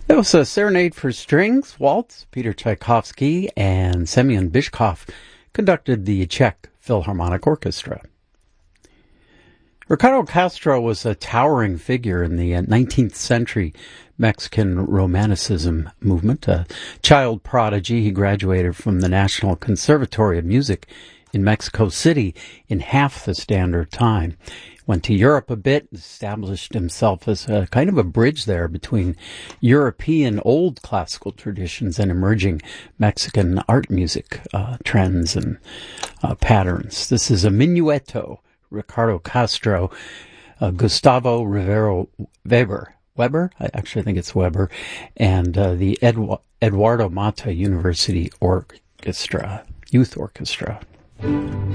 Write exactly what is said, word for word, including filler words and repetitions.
It was a Serenade for Strings, Waltz. Peter Tchaikovsky and Semyon Bychkov conducted the Czech Philharmonic Orchestra. Ricardo Castro was a towering figure in the nineteenth century Mexican Romanticism movement. A child prodigy, he graduated from the National Conservatory of Music in Mexico City in half the standard time. Went to Europe a bit, established himself as a kind of a bridge there between European old classical traditions and emerging Mexican art music uh, trends and uh, patterns. This is a Minueto, Ricardo Castro, uh, Gustavo Rivero Weber, Weber? I actually think it's Weber, and uh, the Edu- Eduardo Mata University Orchestra, Youth Orchestra.